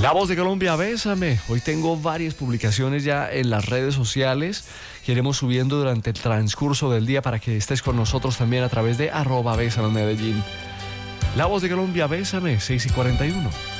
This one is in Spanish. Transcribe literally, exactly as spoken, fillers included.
La Voz de Colombia, bésame. Hoy tengo varias publicaciones ya en las redes sociales que iremos subiendo durante el transcurso del día para que estés con nosotros también a través de arroba Bésame Medellín. La Voz de Colombia, bésame, seis y cuarenta y uno.